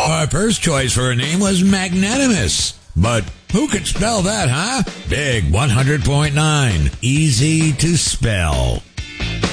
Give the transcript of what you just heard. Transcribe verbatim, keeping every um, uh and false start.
Our first choice for a name was Magnanimous. But who can spell that, huh? Big one hundred point nine. Easy to spell.